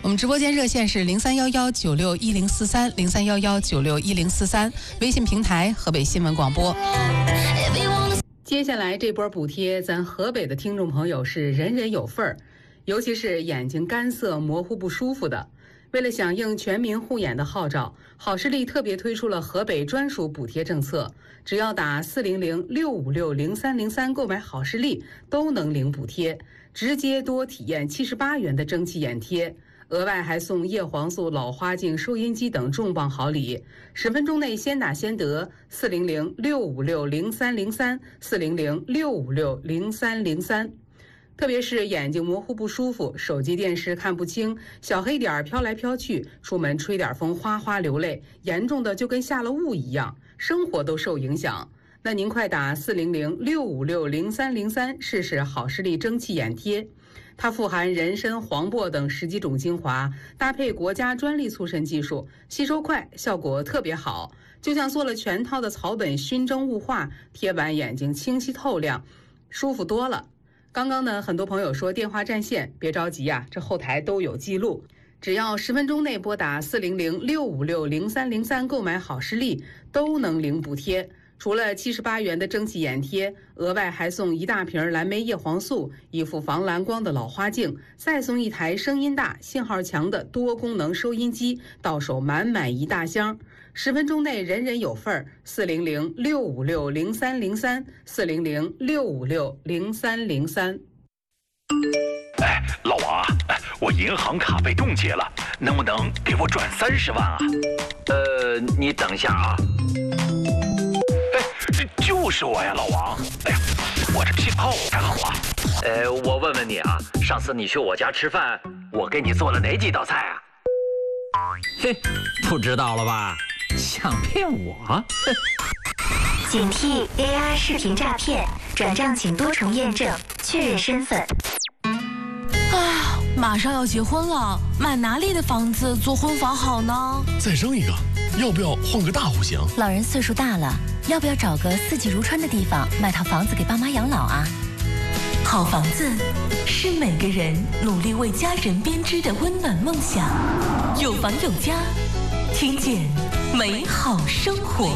们直播间热线是0311961043，0311961043，微信平台河北新闻广播。接下来这波补贴，咱河北的听众朋友是人人有份儿，尤其是眼睛干涩、模糊不舒服的。为了响应全民护眼的号召，好视力特别推出了河北专属补贴政策，只要打400-656-0303购买好视力都能领补贴，直接多体验78元的蒸汽眼贴，额外还送叶黄素老花镜、收音机等重磅好礼。10分钟内先打先得，400-656-0303，400-656-0303。特别是眼睛模糊不舒服，手机电视看不清，小黑点飘来飘去，出门吹点风哗哗流泪，严重的就跟下了雾一样，生活都受影响。那您快打400-656-0303试试好视力蒸汽眼贴，它富含人参、黄柏等10几种精华，搭配国家专利促渗技术，吸收快，效果特别好，就像做了全套的草本熏蒸雾化，贴完眼睛清晰透亮，舒服多了。刚刚呢，很多朋友说电话占线，别着急呀，这后台都有记录。只要10分钟内拨打400-656-0303购买好视力，都能领补贴。除了78元的蒸汽眼贴，额外还送1大瓶蓝莓叶黄素、1副防蓝光的老花镜，再送1台声音大、信号强的多功能收音机，到手满满一大箱。10分钟内人人有份儿，400-656-0303，400-656-0303。 哎，老王啊，我银行卡被冻结了，能不能给我转30万啊？ 你等一下啊。 就是我呀，老王。哎呀，我这信号不太好啊。 我问问你啊，上次你去我家吃饭，我给你做了哪几道菜啊？ 嘿，不知道了吧？想骗我？ 警惕 AI 视频诈骗，转账请多重验证，确认身份。 马上要结婚了，买哪里的房子做婚房好呢？ 再生一个，要不要换个大户型？ 老人岁数大了，要不要找个四季如春的地方，买套房子给爸妈养老啊？ 好房子是每个人努力为家人编织的温暖梦想。有房有家，听见美好生活。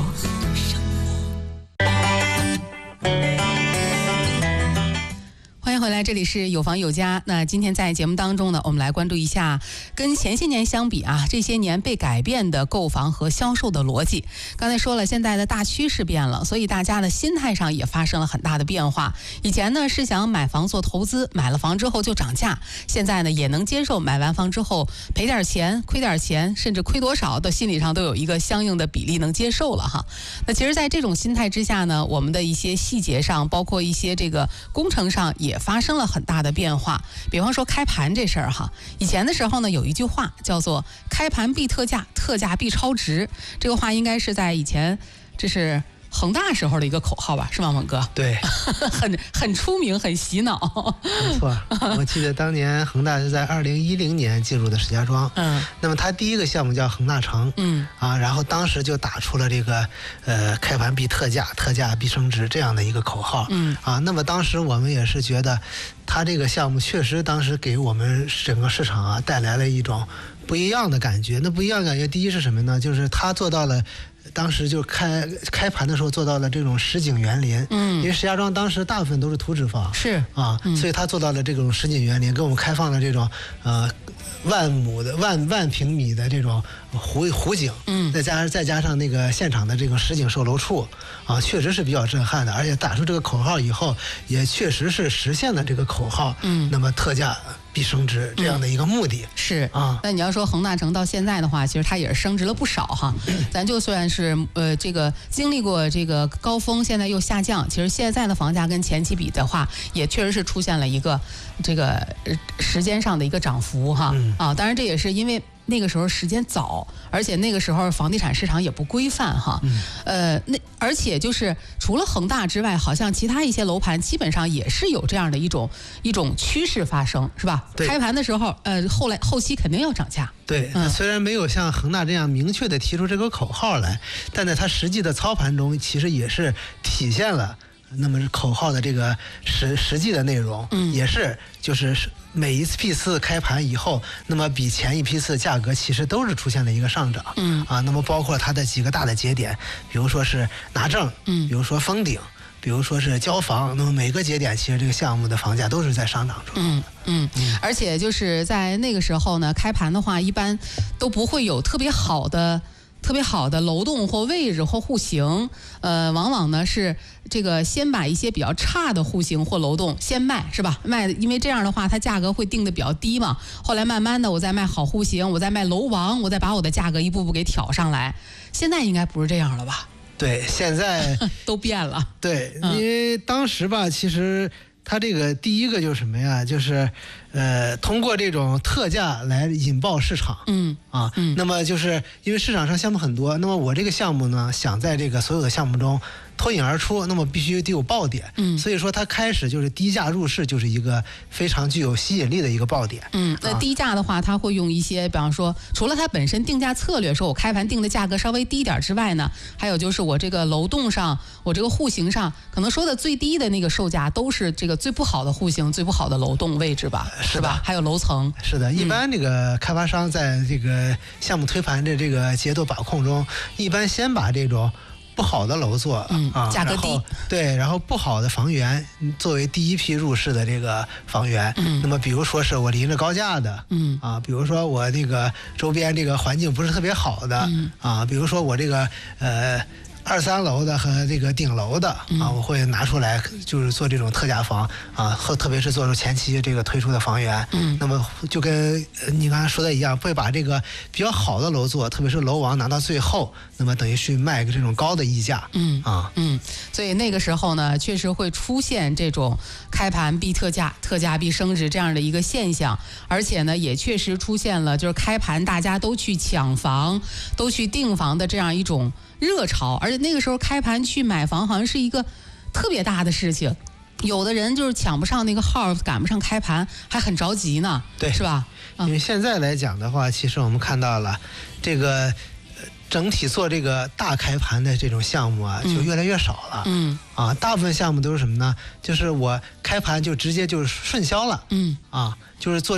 欢迎回来，这里是有房有家。那今天在节目当中呢，我们来关注一下跟前些年相比啊，这些年被改变的购房和销售的逻辑。刚才说了，现在的大趋势变了，所以大家的心态上也发生了很大的变化。以前呢是想买房做投资，买了房之后就涨价，现在呢也能接受买完房之后赔点钱、亏点钱，甚至亏多少的心理上都有一个相应的比例能接受了哈。那其实在这种心态之下呢，我们的一些细节上，包括一些这个工程上也发生了很大的变化。比方说开盘这事儿哈，以前的时候呢有一句话叫做开盘必特价，特价必超值，这个话应该是在以前这是恒大时候的一个口号吧，是吗，猛哥？ 对， 很出名，很洗脑。 没错，我记得当年恒大是在2010年进入的石家庄，那么他第一个项目叫恒大城，然后当时就打出了这个开盘必特价，特价必升值这样的一个口号，那么当时我们也是觉得，他这个项目确实当时给我们整个市场带来了一种不一样的感觉。那不一样的感觉，第一是什么呢？就是他做到了。当时就开盘的时候做到了这种实景园林，因为石家庄当时大部分都是土质房， 是所以他做到了这种实景园林，给我们开放了这种万平米的这种湖景，再加上那个现场的这种实景售楼处，确实是比较震撼的，而且打出这个口号以后，也确实是实现了这个口号，那么特价必升值这样的一个目的， 是那你要说恒大城到现在的话，其实它也是升值了不少哈。咱就算是这个经历过这个高峰，现在又下降，其实现在的房价跟前期比的话，也确实是出现了一个这个时间上的一个涨幅哈。当然这也是因为那个时候时间早，而且那个时候房地产市场也不规范哈。而且就是除了恒大之外，好像其他一些楼盘基本上也是有这样的一种趋势发生，是吧？开盘的时候，后期肯定要涨价。 对，虽然没有像恒大这样明确的提出这个口号来，但在它实际的操盘中，其实也是体现了那么口号的这个实际的内容，也是就是每一批次开盘以后，那么比前一批次价格其实都是出现了一个上涨。那么包括它的几个大的节点，比如说是拿证，比如说封顶，比如说是交房，那么每个节点其实这个项目的房价都是在上涨中。 而且就是在那个时候呢，开盘的话一般都不会有特别好的楼栋或位置或户型，往往呢是这个先把一些比较差的户型或楼栋先卖，是吧？卖，因为这样的话它价格会定的比较低嘛。后来慢慢的我再卖好户型，我再卖楼王，我再把我的价格一步步给挑上来。现在应该不是这样了吧？ 对，现在都变了。 对，因为当时吧，其实它这个第一个就是什么呀？就是通过这种特价来引爆市场。那么就是因为市场上项目很多，那么我这个项目呢，想在这个所有的项目中脱颖而出，那么必须得有爆点。所以说它开始就是低价入市，就是一个非常具有吸引力的一个爆点。 那低价的话，它会用一些，比方说，除了它本身定价策略，说我开盘定的价格稍微低点之外呢，还有就是我这个楼栋上，我这个户型上，可能说的最低的那个售价都是这个最不好的户型、最不好的楼栋位置吧，是吧？还有楼层。 是的，一般这个开发商在这个项目推盘的这个节奏把控中，一般先把这种不好的楼座价格低， 对，然后不好的房源作为第一批入市的这个房源。那么比如说是我临着高架的，比如说我那个周边这个环境不是特别好的，比如说我这个2、3楼的和这个顶楼的我会拿出来就是做这种特价房和特别是做出前期这个推出的房源。那么就跟你刚才说的一样，会把这个比较好的楼座，特别是楼王拿到最后，那么等于去卖个这种高的溢价。 所以那个时候呢，确实会出现这种开盘必特价、特价必升值这样的一个现象，而且呢，也确实出现了就是开盘大家都去抢房、都去订房的这样一种热潮，而且那个时候开盘去买房好像是一个特别大的事情，有的人就是抢不上那个号，赶不上开盘，还很着急呢， 对， 是吧？ 因为现在来讲的话，其实我们看到了这个整体做这个大开盘的这种项目就越来越少了。大部分项目都是什么呢？就是我开盘就直接就是顺销了。就是做